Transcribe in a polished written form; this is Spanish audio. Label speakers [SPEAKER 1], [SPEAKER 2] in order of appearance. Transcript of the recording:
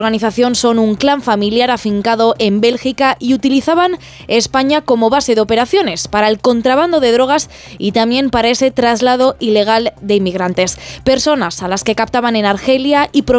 [SPEAKER 1] organización son un clan familiar afincado en Bélgica y utilizaban España como base de operaciones para el contrabando de drogas y también para ese traslado ilegal de inmigrantes. Personas a las que captaban en Argelia y